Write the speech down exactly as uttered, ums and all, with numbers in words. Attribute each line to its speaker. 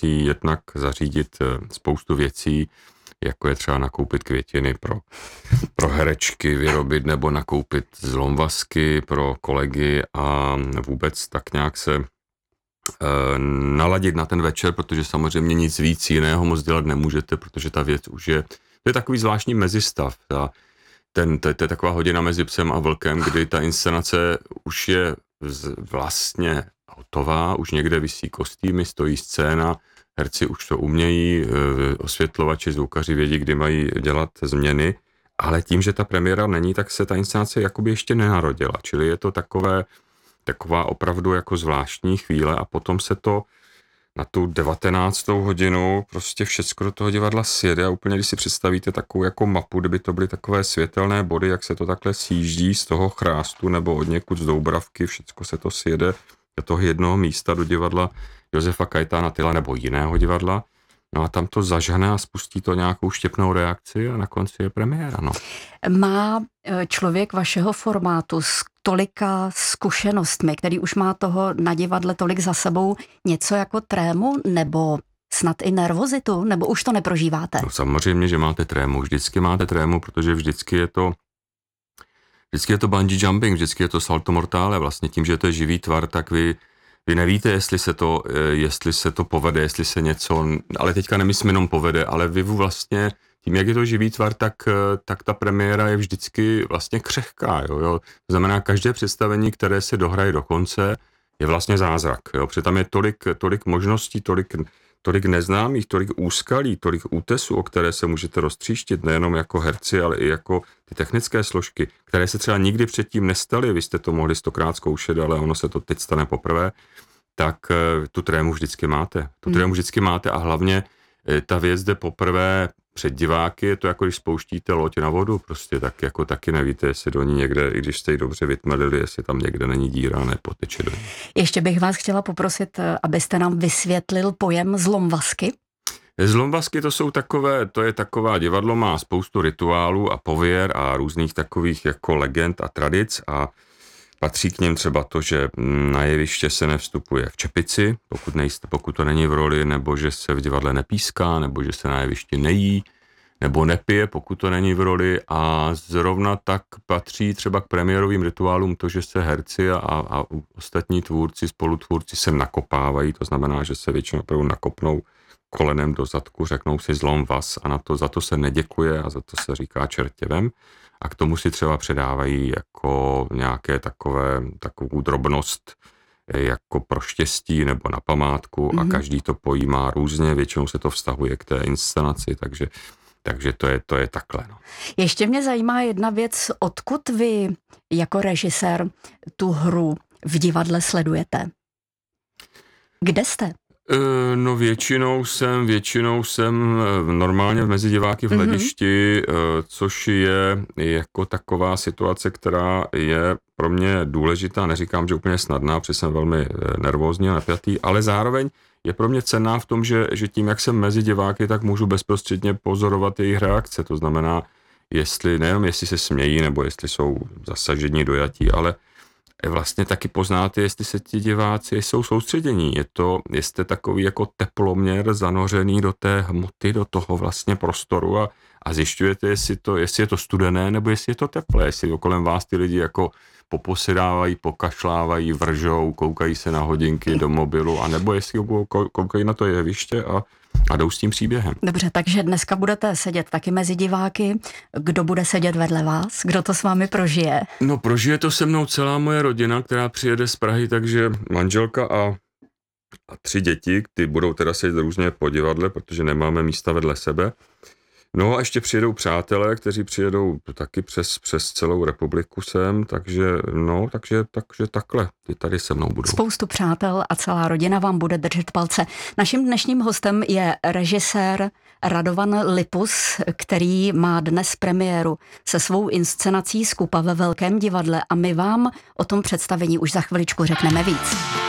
Speaker 1: musí jednak zařídit spoustu věcí, jako je třeba nakoupit květiny pro, pro herečky, vyrobit nebo nakoupit zlomvazky pro kolegy a vůbec tak nějak se e, naladit na ten večer, protože samozřejmě nic víc jiného moc dělat nemůžete, protože ta věc už je, to je takový zvláštní mezistav. Ta, ten, to, to je taková hodina mezi psem a vlkem, kdy ta inscenace už je vlastně hotová, už někde visí kostýmy, stojí scéna, herci už to umějí, osvětlovači, zvukaři vědí, kdy mají dělat změny, ale tím, že ta premiéra není, tak se ta inscenace jakoby ještě nenarodila, čili je to takové, taková opravdu jako zvláštní chvíle a potom se to na tu devatenáctou hodinu prostě všecko do toho divadla sjede a úplně, když si představíte takovou jako mapu, kdyby to byly takové světelné body, jak se to takhle sjíždí z toho chrástu nebo od někud z Doubravky, všecko se to sjede do toho jednoho místa do divadla Josefa Kajetána Tyla nebo jiného divadla. No a tam to zažene a spustí to nějakou štěpnou reakci a na konci je premiéra. No.
Speaker 2: Má člověk vašeho formátu s tolika zkušenostmi, který už má toho na divadle tolik za sebou, něco jako trému nebo snad i nervozitu, nebo už to neprožíváte?
Speaker 1: No samozřejmě, že máte trému. Vždycky máte trému, protože vždycky je to vždycky je to bungee jumping, vždycky je to salto mortale. Vlastně tím, že to je živý tvar, tak vy Vy nevíte, jestli se, to, jestli se to povede, jestli se něco, ale teďka nemyslím jenom povede, ale vy vlastně, tím jak je to živý tvar, tak, tak ta premiéra je vždycky vlastně křehká. Jo, jo. To znamená, každé představení, které se dohraje do konce, je vlastně zázrak. Jo. Protože tam je tolik, tolik možností, tolik, tolik neznámých, tolik úskalí, tolik útesů, o které se můžete roztříštit, nejenom jako herci, ale i jako ty technické složky, které se třeba nikdy předtím nestaly, vy jste to mohli stokrát zkoušet, ale ono se to teď stane poprvé, tak tu trému vždycky máte. Tu hmm. trému vždycky máte a hlavně ta věc jde poprvé před diváky, je to jako když spouštíte loď na vodu, prostě tak jako taky nevíte, jestli do ní někde, i když jste ji dobře vytmelili, jestli tam někde není díra, nepoteče do ní.
Speaker 2: Ještě bych vás chtěla poprosit, abyste nám vysvětlil pojem zlomvazky.
Speaker 1: Zlomvazky to jsou takové, to je taková, divadlo má spoustu rituálů a pověr a různých takových jako legend a tradic a patří k něm třeba to, že na jeviště se nevstupuje v čepici, pokud, nejste, pokud to není v roli, nebo že se v divadle nepíská, nebo že se na jevišti nejí, nebo nepije, pokud to není v roli a zrovna tak patří třeba k premiérovým rituálům to, že se herci a, a ostatní tvůrci, spolutvůrci se nakopávají, to znamená, že se většinou opravdu nakopnou kolenem do zadku, řeknou si zlom vás a na to, za to se neděkuje a za to se říká čertěvem. A k tomu si třeba předávají jako nějaké takové, takovou drobnost jako pro štěstí nebo na památku mm-hmm. a každý to pojímá různě, většinou se to vztahuje k té inscenaci, takže, takže to je, to je takhle. No.
Speaker 2: Ještě mě zajímá jedna věc, odkud vy jako režisér tu hru v divadle sledujete? Kde jste?
Speaker 1: No většinou jsem, většinou jsem normálně mezi diváky v hledišti, mm-hmm. což je jako taková situace, která je pro mě důležitá, neříkám, že úplně snadná, protože jsem velmi nervózní a napjatý, ale zároveň je pro mě cenná v tom, že, že tím, jak jsem mezi diváky, tak můžu bezprostředně pozorovat jejich reakce, to znamená, jestli, nejenom jestli se smějí, nebo jestli jsou zasažení, dojatí, ale vlastně taky poznáte, jestli se ti diváci jsou soustředění. Je to, jste takový jako teploměr zanořený do té hmoty, do toho vlastně prostoru a, a zjišťujete, jestli, to, jestli je to studené, nebo jestli je to teplé, jestli kolem vás ty lidi jako poposedávají, pokašlávají, vržou, koukají se na hodinky do mobilu, anebo jestli koukají na to jeviště a, a jdou s tím příběhem.
Speaker 2: Dobře, takže dneska budete sedět taky mezi diváky. Kdo bude sedět vedle vás? Kdo to s vámi prožije?
Speaker 1: No prožije to se mnou celá moje rodina, která přijede z Prahy, takže manželka a, a tři děti, ty budou teda sedět různě po divadle, protože nemáme místa vedle sebe. No a ještě přijedou přátelé, kteří přijedou taky přes, přes celou republiku sem, takže no, takže, takže takhle, ty tady se mnou budou.
Speaker 2: Spoustu přátel a celá rodina vám bude držet palce. Naším dnešním hostem je režisér Radovan Lipus, který má dnes premiéru se svou inscenací Skupa ve Velkém divadle a my vám o tom představení už za chviličku řekneme víc.